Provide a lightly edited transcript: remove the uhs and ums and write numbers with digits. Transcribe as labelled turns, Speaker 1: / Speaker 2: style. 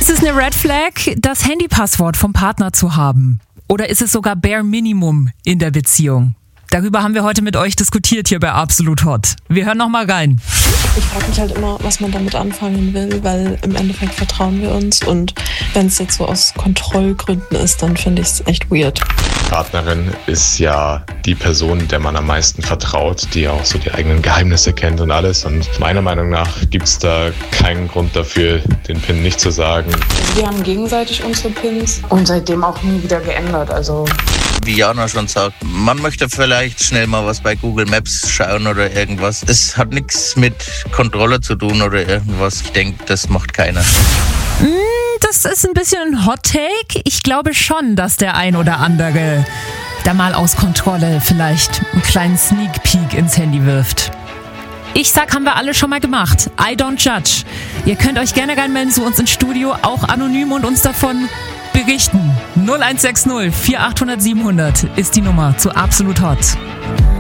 Speaker 1: Ist es eine Red Flag, das Handypasswort vom Partner zu haben? Oder ist es sogar Bare Minimum in der Beziehung? Darüber haben wir heute mit euch diskutiert hier bei Absolut Hot. Wir hören noch mal rein.
Speaker 2: Ich frage mich halt immer, was man damit anfangen will, weil im Endeffekt vertrauen wir uns. Und wenn es jetzt so aus Kontrollgründen ist, dann finde ich es echt weird.
Speaker 3: Partnerin ist ja die Person, der man am meisten vertraut, die auch so die eigenen Geheimnisse kennt und alles. Und meiner Meinung nach gibt es da keinen Grund dafür, den PIN nicht zu sagen.
Speaker 4: Wir haben gegenseitig unsere PINs und seitdem auch nie wieder geändert. Also
Speaker 5: wie Jana schon sagt, man möchte vielleicht schnell mal was bei Google Maps schauen oder irgendwas. Es hat nichts mit Kontrolle zu tun oder irgendwas. Ich denke, das macht keiner.
Speaker 1: Das ist ein bisschen ein Hot Take. Ich glaube schon, dass der ein oder andere da mal aus Kontrolle vielleicht einen kleinen Sneak Peek ins Handy wirft. Ich sag, haben wir alle schon mal gemacht. I don't judge. Ihr könnt euch gerne reinmelden zu uns ins Studio, auch anonym, und uns davon berichten. 0160 4800 700 ist die Nummer zu Absolut Hot.